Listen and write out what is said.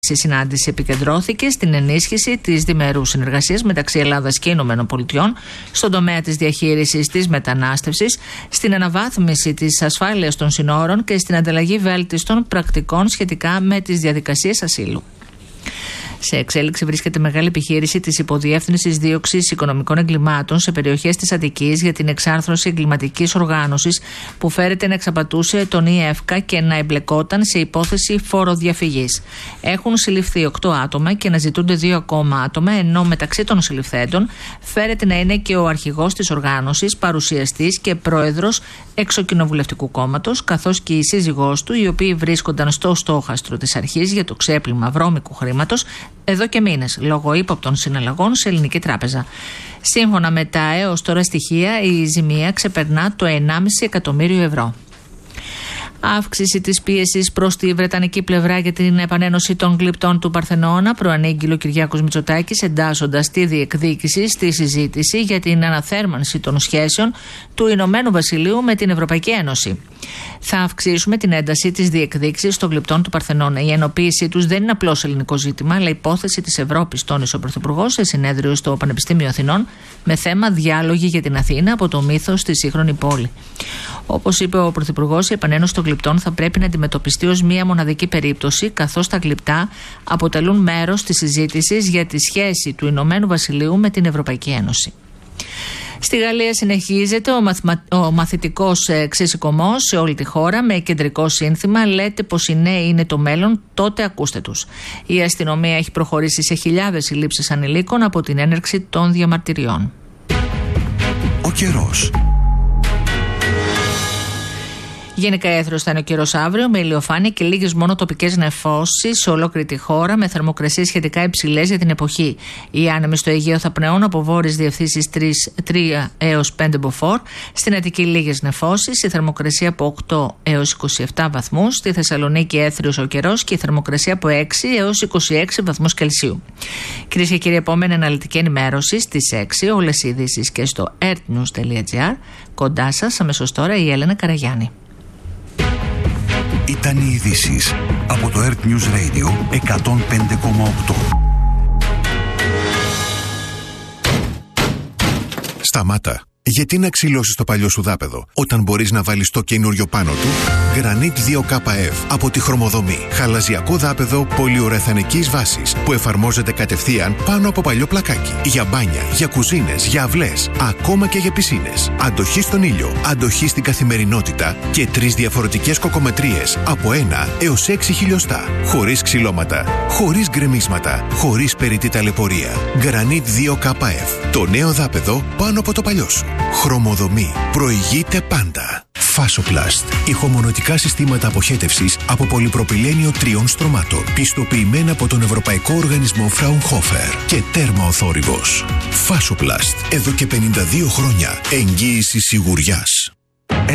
Η συνάντηση επικεντρώθηκε στην ενίσχυση της διμερούς συνεργασίας μεταξύ Ελλάδας και ΗΠΑ στον τομέα της διαχείρισης της μετανάστευσης, στην αναβάθμιση της ασφάλειας των συνόρων και στην ανταλλαγή βέλτιστων πρακτικών σχετικά με τις διαδικασίες ασύλου. Σε εξέλιξη βρίσκεται μεγάλη επιχείρηση της Υποδιεύθυνσης Δίωξης Οικονομικών Εγκλημάτων σε περιοχές της Αττικής για την εξάρθρωση εγκληματικής οργάνωσης που φέρεται να εξαπατούσε τον ΙΕΦΚΑ και να εμπλεκόταν σε υπόθεση φοροδιαφυγής. Έχουν συλληφθεί 8 άτομα και αναζητούνται 2 ακόμα άτομα, ενώ μεταξύ των συλληφθέντων φέρεται να είναι και ο αρχηγός της οργάνωσης, παρουσιαστής και πρόεδρος εξοκοινοβουλευτικού κόμματος, καθώς και η σύζυγός του, οι οποίοι βρίσκονταν στο στόχαστρο της αρχής για το ξέπλυμα βρώμικου χρήματος εδώ και μήνες, λόγω ύποπτων συναλλαγών σε ελληνική τράπεζα. Σύμφωνα με τα έως τώρα στοιχεία, η ζημία ξεπερνά το 1,5 εκατομμύριο ευρώ. Αύξηση της πίεσης προς τη βρετανική πλευρά για την επανένωση των γλυπτών του Παρθενώνα προανήγγειλε ο Κυριάκος Μητσοτάκης, εντάσσοντας τη διεκδίκηση στη συζήτηση για την αναθέρμανση των σχέσεων του Ηνωμένου Βασιλείου με την Ευρωπαϊκή Ένωση. Θα αυξήσουμε την ένταση της διεκδίκησης των γλυπτών του Παρθενώνα. Η ενοποίησή τους δεν είναι απλώς ελληνικό ζήτημα, αλλά υπόθεση της Ευρώπης, τόνισε ο Πρωθυπουργός σε συνέδριο στο Πανεπιστήμιο Αθηνών με θέμα διάλογοι για την Αθήνα από το μύθο στη σύγχρονη πόλη. Όπως είπε ο Πρωθυπουργός, η επανένωση των γλυπτών θα πρέπει να αντιμετωπιστεί ως μία μοναδική περίπτωση, καθώς τα γλυπτά αποτελούν μέρος της συζήτησης για τη σχέση του Ηνωμένου Βασιλείου με την Ευρωπαϊκή Ένωση. Στη Γαλλία συνεχίζεται ο μαθητικός ξεσηκωμός σε όλη τη χώρα με κεντρικό σύνθημα «Λέτε πως οι νέοι είναι το μέλλον, τότε ακούστε τους». Η αστυνομία έχει προχωρήσει σε χιλιάδες συλλήψεις ανηλίκων από την έναρξη των διαμαρτυριών. Ο καιρός. Γενικά έθρος θα είναι ο καιρός αύριο, με ηλιοφάνεια και λίγες μόνο τοπικές νεφώσεις σε ολόκληρη τη χώρα, με θερμοκρασίες σχετικά υψηλές για την εποχή. Οι άνεμοι στο Αιγαίο θα πνεούν από βόρειες διευθύνσεις 3 έως 5 μποφόρ. Στην Αττική λίγες νεφώσεις, η θερμοκρασία από 8 έως 27 βαθμούς. Στη Θεσσαλονίκη έθριος ο καιρός και η θερμοκρασία από 6 έως 26 βαθμούς Κελσίου. Κυρίες και κύριοι, επόμενη αναλυτική ενημέρωση στις 6, όλες οι ειδήσεις και στο earthnews.gr. Κοντά σας αμέσως τώρα η Έλενα Καραγιάννη. Ήταν οι ειδήσεις από το Earth News Radio 105,8. Σταμάτα. Γιατί να ξυλώσεις το παλιό σου δάπεδο όταν μπορείς να βάλεις το καινούριο πάνω του? Granit 2KF από τη Χρωμοδομή. Χαλαζιακό δάπεδο πολυουρεθανικής βάσης που εφαρμόζεται κατευθείαν πάνω από παλιό πλακάκι. Για μπάνια, για κουζίνες, για αυλές, ακόμα και για πισίνες. Αντοχή στον ήλιο, αντοχή στην καθημερινότητα και 3 διαφορετικές κοκομετρίες από 1 έως 6 χιλιοστά. Χωρίς ξυλώματα, χωρίς γκρεμίσματα, χωρίς περιττή ταλαιπωρία. Granit 2KF. Το νέο δάπεδο πάνω από το παλιό σου. Χρωμοδομή. Προηγείται πάντα. Fasoplast. Ηχομονωτικά συστήματα αποχέτευσης από πολυπροπυλένιο 3 στρωμάτων. Πιστοποιημένα από τον Ευρωπαϊκό Οργανισμό Fraunhofer και τέρμα ο θόρυβος. Fasoplast. Εδώ και 52 χρόνια. Εγγύηση σιγουριάς.